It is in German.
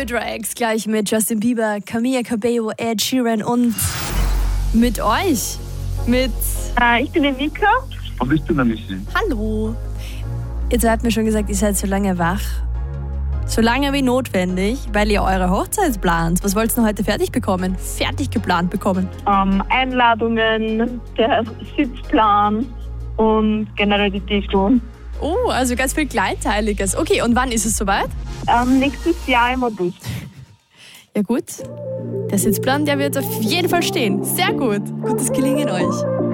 Hydra X gleich mit Justin Bieber, Camila Cabello, Ed Sheeran und mit euch. Ich bin die Mika. Und ich bin der Michi. Hallo. Jetzt habt mir schon gesagt, ihr seid so lange wach. So lange wie notwendig, weil ihr eure Hochzeit plant. Was wollt ihr noch heute fertig bekommen? Fertig geplant bekommen? Einladungen, der Sitzplan und generell die Deko. Oh, also ganz viel Kleinteiliges. Okay, und wann ist es soweit? Nächstes Jahr im August. Ja gut, der Sitzplan, der wird auf jeden Fall stehen. Sehr gut. Gutes Gelingen euch.